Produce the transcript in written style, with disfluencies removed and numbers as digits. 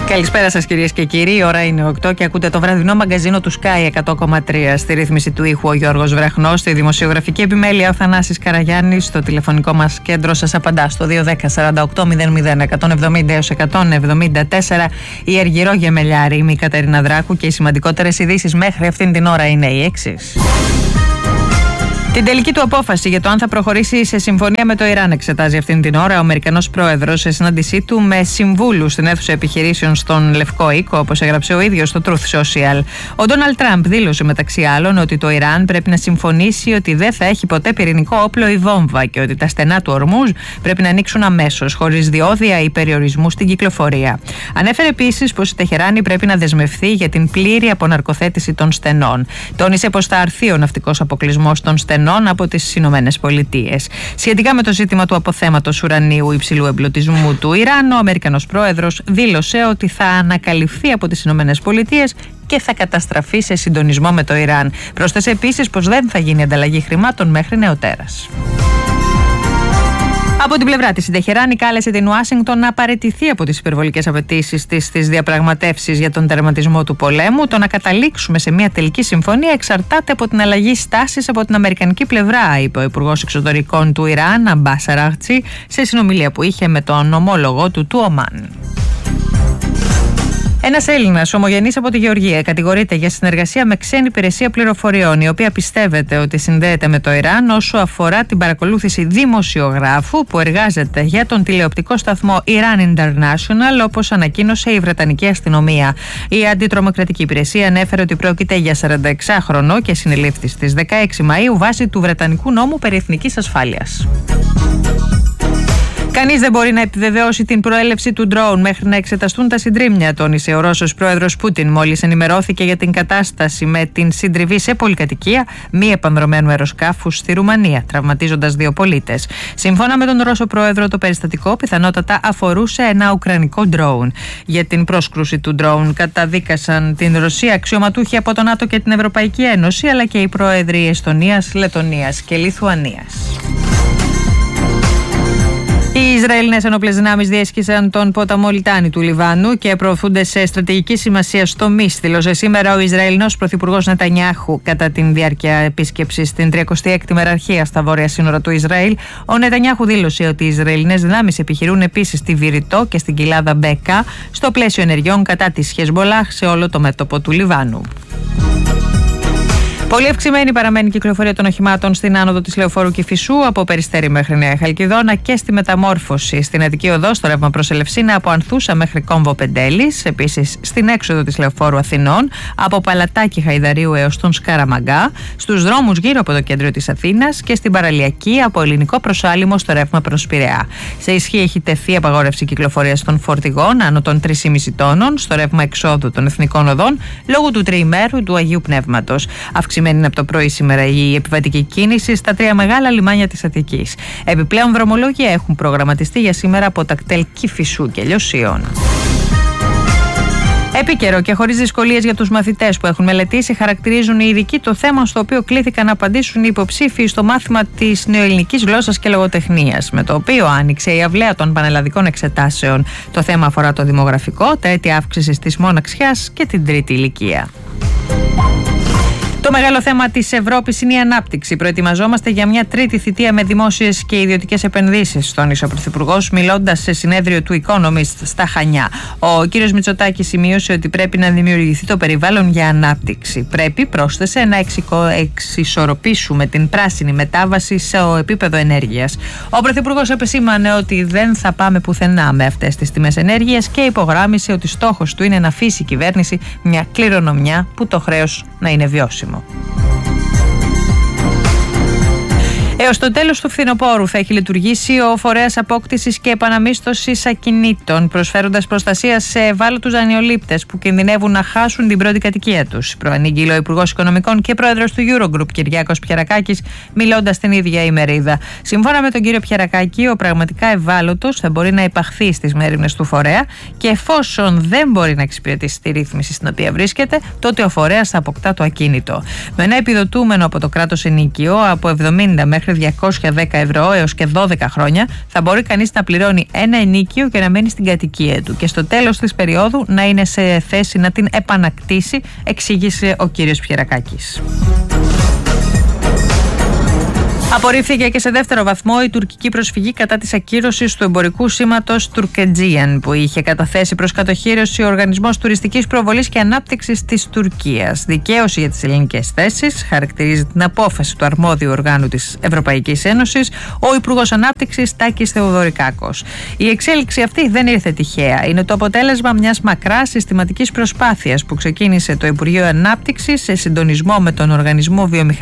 Καλησπέρα σας κυρίες και κύριοι, η ώρα είναι 8 και ακούτε το βραδινό μαγκαζίνο του Sky 100,3. Στη ρύθμιση του ήχου ο Γιώργος Βραχνός, στη δημοσιογραφική επιμέλεια ο Θανάσης Καραγιάννης, στο τηλεφωνικό μας κέντρο σας απαντά στο 210-48-00-170-174. Η Αργυρό Γεμελιάρη, είμαι η Κατερίνα Δράκου και οι σημαντικότερες ειδήσεις μέχρι αυτήν την ώρα είναι οι εξής. Την τελική του απόφαση για το αν θα προχωρήσει σε συμφωνία με το Ιράν εξετάζει αυτήν την ώρα ο Αμερικανός πρόεδρος σε συνάντησή του με συμβούλους στην αίθουσα επιχειρήσεων στον Λευκό Οίκο, όπως έγραψε ο ίδιος στο Truth Social. Ο Ντόναλντ Τραμπ δήλωσε μεταξύ άλλων ότι το Ιράν πρέπει να συμφωνήσει ότι δεν θα έχει ποτέ πυρηνικό όπλο ή βόμβα και ότι τα στενά του Ορμούζ πρέπει να ανοίξουν αμέσως, χωρίς διόδια ή περιορισμού στην κυκλοφορία. Ανέφερε επίσης πως η Τεχεράνη πρέπει να δεσμευθεί για την πλήρη αποναρκοθέτηση των στενών. Τόνισε πως θα αρθεί ο ναυτικός αποκλεισμός των στενών από τις Ηνωμένες Πολιτείες. Σχετικά με το ζήτημα του αποθέματος ουρανίου υψηλού εμπλουτισμού του Ιράν, ο Αμερικανός πρόεδρος δήλωσε ότι θα ανακαλυφθεί από τις Ηνωμένες Πολιτείες και θα καταστραφεί σε συντονισμό με το Ιράν. Πρόσθεσε επίσης πως δεν θα γίνει ανταλλαγή χρημάτων μέχρι νεοτέρας. Από την πλευρά της, η Τεχεράνη κάλεσε την Ουάσιγκτον να παραιτηθεί από τις υπερβολικές απαιτήσεις της στις διαπραγματεύσεις για τον τερματισμό του πολέμου. Το να καταλήξουμε σε μια τελική συμφωνία εξαρτάται από την αλλαγή στάσης από την αμερικανική πλευρά, είπε ο Υπουργός Εξωτερικών του Ιράν, Αμπάς Αράχτσι, σε συνομιλία που είχε με τον ομόλογο του Ομάν. Ένας Έλληνας ομογενής από τη Γεωργία κατηγορείται για συνεργασία με ξένη υπηρεσία πληροφοριών, η οποία πιστεύεται ότι συνδέεται με το Ιράν όσο αφορά την παρακολούθηση δημοσιογράφου που εργάζεται για τον τηλεοπτικό σταθμό Iran International, όπως ανακοίνωσε η Βρετανική αστυνομία. Η αντιτρομοκρατική υπηρεσία ανέφερε ότι πρόκειται για 46χρονο και συνελήφθη στις 16 Μαΐου βάσει του Βρετανικού νόμου περί εθνικής ασφάλειας. Κανείς δεν μπορεί να επιβεβαιώσει την προέλευση του ντρόουν μέχρι να εξεταστούν τα συντρίμμια, τόνισε ο Ρώσος πρόεδρος Πούτιν, μόλις ενημερώθηκε για την κατάσταση με την συντριβή σε πολυκατοικία μη επανδρωμένου αεροσκάφους στη Ρουμανία, τραυματίζοντας 2 πολίτες. Σύμφωνα με τον Ρώσο πρόεδρο, το περιστατικό πιθανότατα αφορούσε ένα ουκρανικό ντρόουν. Για την πρόσκρουση του ντρόουν καταδίκασαν την Ρωσία αξιωματούχοι από το ΝΑΤΟ και την Ευρωπαϊκή Ένωση, αλλά και οι πρόεδροι Εστονίας, Λετονίας και Λιθουανίας. Οι Ισραηλινές ενόπλες δυνάμεις διέσχισαν τον ποταμό Λιτάνη του Λιβάνου και προωθούνται σε στρατηγική σημασία τομείς, δήλωσε σήμερα ο Ισραηλινός πρωθυπουργός Νετανιάχου κατά τη διάρκεια επίσκεψης στην 36η μεραρχία στα βόρεια σύνορα του Ισραήλ. Ο Νετανιάχου δήλωσε ότι οι Ισραηλινές δυνάμεις επιχειρούν επίσης στη Βηρητό και στην κοιλάδα Μπέκα στο πλαίσιο ενεργειών κατά της Χεσμολάχ σε όλο το μέτωπο του Λιβάνου. Πολύ αυξημένη παραμένει η κυκλοφορία των οχημάτων στην άνοδο της Λεωφόρου Κηφισού από Περιστέρι μέχρι Νέα Χαλκιδόνα και στη Μεταμόρφωση στην Αττική Οδό στο ρεύμα προς Ελευσίνα από Ανθούσα μέχρι Κόμβο Πεντέλης. Επίσης στην έξοδο της Λεωφόρου Αθηνών από Παλατάκι Χαϊδαρίου έως τον Σκαραμαγκά, στους δρόμους γύρω από το κέντρο της Αθήνας και στην παραλιακή από Ελληνικό προς Άλυμο στο ρεύμα προς Πειραιά. Σε ισχύ έχει τεθεί απαγόρευση κυκλοφορίας των φορτηγών άνω των 3,5 τόνων στο ρεύμα εξόδου των εθνικών οδών λόγω του τριημέρου του Αγίου Πνεύματος. Είναι από το πρωί σήμερα η επιβατική κίνηση στα 3 μεγάλα λιμάνια της Αττικής. Επιπλέον δρομολόγια έχουν προγραμματιστεί για σήμερα από τα κτέλ Κηφισού και Λιωσίων. Επίκαιρο και χωρίς δυσκολίες για τους μαθητές που έχουν μελετήσει, χαρακτηρίζουν οι ειδικοί το θέμα στο οποίο κλήθηκαν να απαντήσουν οι υποψήφοι στο μάθημα της νεοελληνικής γλώσσας και λογοτεχνίας, με το οποίο άνοιξε η αυλαία των πανελλαδικών εξετάσεων. Το θέμα αφορά το δημογραφικό, τα αίτια αύξησης της μοναξιάς και την τρίτη ηλικία. Το μεγάλο θέμα της Ευρώπης είναι η ανάπτυξη. Προετοιμαζόμαστε για μια τρίτη θητεία με δημόσιες και ιδιωτικές επενδύσεις, τόνισε ο Πρωθυπουργός, μιλώντας σε συνέδριο του Economist στα Χανιά. Ο κ. Μητσοτάκης σημείωσε ότι πρέπει να δημιουργηθεί το περιβάλλον για ανάπτυξη. Πρέπει, πρόσθεσε, να εξισορροπήσουμε την πράσινη μετάβαση σε επίπεδο ενέργειας. Ο Πρωθυπουργός επεσήμανε ότι δεν θα πάμε πουθενά με αυτές τις τιμές ενέργειας και υπογράμμισε ότι στόχος του είναι να αφήσει η κυβέρνηση μια κληρονομιά που το χρέος να είναι βιώσιμο. Έως το τέλος του φθινοπόρου θα έχει λειτουργήσει ο φορέας απόκτησης και επαναμίσθωσης ακινήτων, προσφέροντας προστασία σε ευάλωτους δανειολήπτες που κινδυνεύουν να χάσουν την πρώτη κατοικία τους. Προανήγγειλε ο Υπουργός Οικονομικών και Πρόεδρος του Eurogroup, Κυριάκος Πιερακάκης, μιλώντας την ίδια ημερίδα. Σύμφωνα με τον κύριο Πιερακάκη, ο πραγματικά ευάλωτος θα μπορεί να υπαχθεί στις μέριμνες του φορέα και εφόσον δεν μπορεί να εξυπηρετήσει τη ρύθμιση στην οποία βρίσκεται, τότε ο φορέας θα αποκτά το ακίνητο. Με ένα επιδοτούμενο από το κράτος ενοίκιο από 70 μέχρι μέχρι 210 ευρώ έως και 12 χρόνια θα μπορεί κανείς να πληρώνει ένα ενοίκιο και να μένει στην κατοικία του. Και στο τέλος της περίοδου να είναι σε θέση να την επανακτήσει, εξήγησε ο κύριος Πιερακάκης. Απορρίφθηκε και σε δεύτερο βαθμό η τουρκική προσφυγή κατά της ακύρωσης του εμπορικού σήματος Turkagian που είχε καταθέσει προς κατοχήρωση ο Οργανισμός Τουριστικής Προβολής και Ανάπτυξης της Τουρκίας. Δικαίωση για τις ελληνικές θέσεις χαρακτηρίζει την απόφαση του αρμόδιου οργάνου της Ευρωπαϊκής Ένωσης, ο Υπουργός Ανάπτυξης Τάκης Θεοδωρικάκος. Η εξέλιξη αυτή δεν ήρθε τυχαία. Είναι το αποτέλεσμα μιας μακράς συστηματικής προσπάθειας που ξεκίνησε το Υπουργείο Ανάπτυξης σε συντονισμό με τον Οργανισμό Βιομηχανίας